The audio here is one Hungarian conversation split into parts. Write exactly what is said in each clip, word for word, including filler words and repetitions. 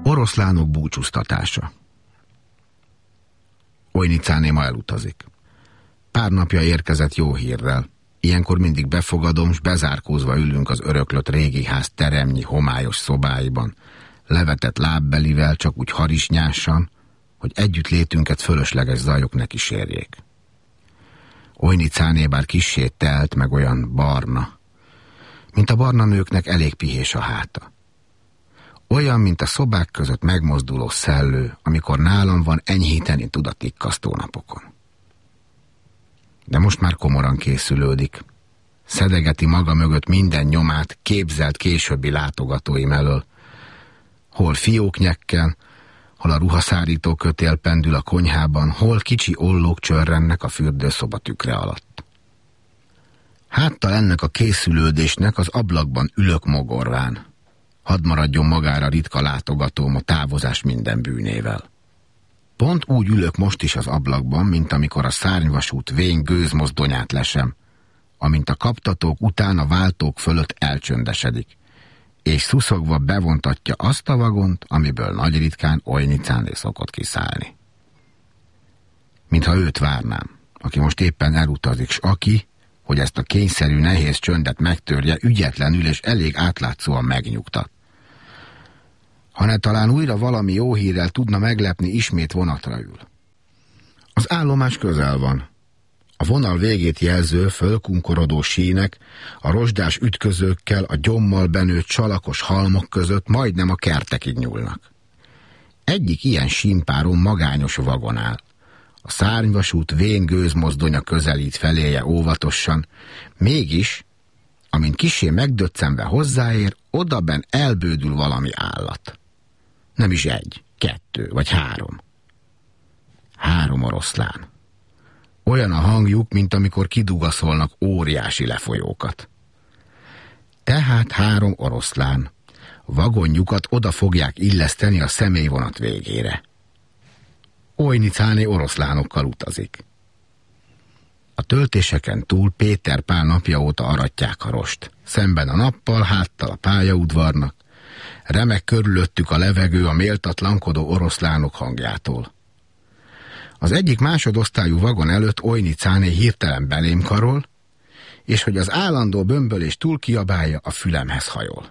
Oroszlánok búcsúztatása. Ojnicáné ma elutazik. Pár napja érkezett jó hírrel. Ilyenkor mindig befogadom, s bezárkózva ülünk az öröklött régi ház teremnyi, homályos szobáiban, levetett lábbelivel, csak úgy harisnyásan, hogy együtt létünket fölösleges zajok ne kísérjék. Ojnicáné bár kissé telt, meg olyan barna, mint a barna nőknek elég pihés a háta. Olyan, mint a szobák között megmozduló szellő, amikor nálam van enyhíteni tud a tikkasztó napokon. De most már komoran készülődik. Szedegeti maga mögött minden nyomát képzelt későbbi látogatóim elől. Hol fióknyekkel, hol a ruhaszárító kötél pendül a konyhában, hol kicsi ollók csörrennek a fürdőszoba tükre alatt. Háttal ennek a készülődésnek az ablakban ülök mogorván. Hadd maradjon magára ritka látogatóm a távozás minden bűnével. Pont úgy ülök most is az ablakban, mint amikor a szárnyvasút vén gőzmozdonyát lesem, amint a kaptatók után a váltók fölött elcsöndesedik, és szuszogva bevontatja azt a vagont, amiből nagy ritkán Ojnicáné szokott kiszállni. Mintha őt várnám, aki most éppen elutazik, s aki, hogy ezt a kényszerű nehéz csöndet megtörje, ügyetlenül és elég átlátszóan megnyugtat. Ha ne talán újra valami jó hírrel tudna meglepni, ismét vonatra ül. Az állomás közel van. A vonal végét jelző, fölkunkorodó sínek, a rozsdás ütközőkkel, a gyommal benőtt salakos halmok között majdnem a kertekig nyúlnak. Egyik ilyen símpáron magányos vagon áll. A szárnyvasút vén gőzmozdonya közelít feléje óvatosan, mégis, amint kissé megdöccenve hozzáér, odaben elbődül valami állat. Nem is egy, kettő vagy három. Három oroszlán. Olyan a hangjuk, mint amikor kidugaszolnak óriási lefolyókat. Tehát három oroszlán. Vagonjukat oda fogják illeszteni a személyvonat végére. Ojnicáné oroszlánokkal utazik. A töltéseken túl Péter Pál napja óta aratják a rost. Szemben a nappal, háttal a pályaudvarnak. Remek körülöttük a levegő a méltatlankodó oroszlánok hangjától. Az egyik másodosztályú vagon előtt Ojnicáné hirtelen belém karol, és hogy az állandó bömbölés túl kiabálja, a fülemhez hajol.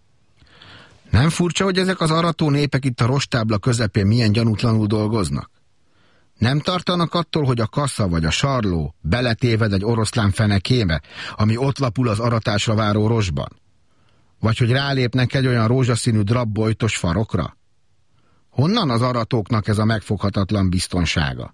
Nem furcsa, hogy ezek az arató népek itt a rostábla közepén milyen gyanútlanul dolgoznak? Nem tartanak attól, hogy a kassa vagy a sarló beletéved egy oroszlán fenekébe, ami ott lapul az aratásra váró rostban? Vagy hogy rálépnek egy olyan rózsaszínű drabbojtos farokra? Honnan az aratóknak ez a megfoghatatlan biztonsága?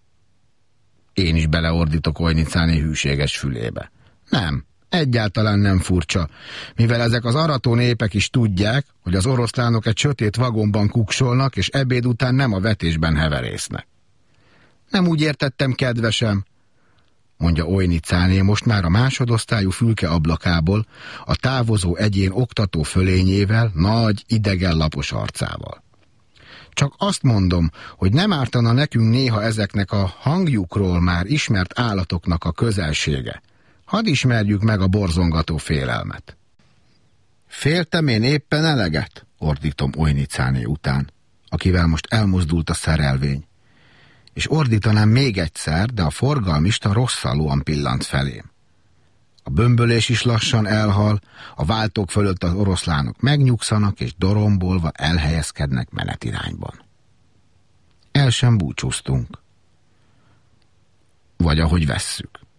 Én is beleordítok Ojnicáné hűséges fülébe. Nem, egyáltalán nem furcsa, mivel ezek az arató népek is tudják, hogy az oroszlánok egy sötét vagonban kuksolnak, és ebéd után nem a vetésben heverésznek. Nem úgy értettem, kedvesem, mondja Ojnicáné most már a másodosztályú fülke ablakából, a távozó egyén oktató fölényével, nagy, idegen lapos arcával. Csak azt mondom, hogy nem ártana nekünk néha ezeknek a hangjukról már ismert állatoknak a közelsége. Hadd ismerjük meg a borzongató félelmet. Féltem én éppen eleget, ordítom Ojnicáné után, akivel most elmozdult a szerelvény. És ordítanám még egyszer, de a forgalmista rosszallóan pillant felém. A bömbölés is lassan elhal, a váltók fölött az oroszlánok megnyugszanak, és dorombolva elhelyezkednek menetirányban. El sem búcsúztunk. Vagy ahogy vesszük.